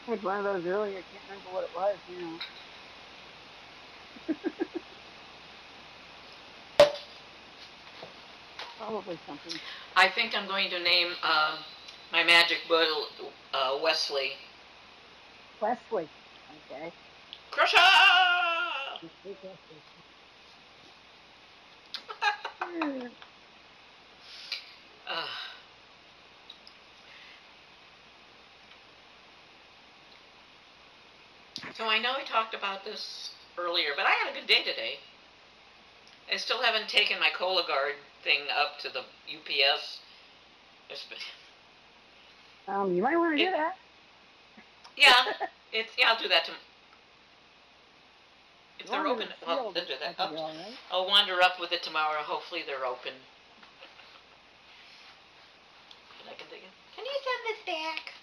I had one of those earlier. I can't remember what it was now. Probably something. I think I'm going to name my magic boodle Wesley. Wesley. Okay. Crusher! uh, so I know we talked about this earlier, but I had a good day today. I still haven't taken my Cologuard thing up to the UPS. You might want to do It, that. yeah, I'll do that if As they're long as open. it's Well, sealed, then do that that. should be all right. I'll wander up with it tomorrow. Hopefully they're open. And I can think, can you send this back?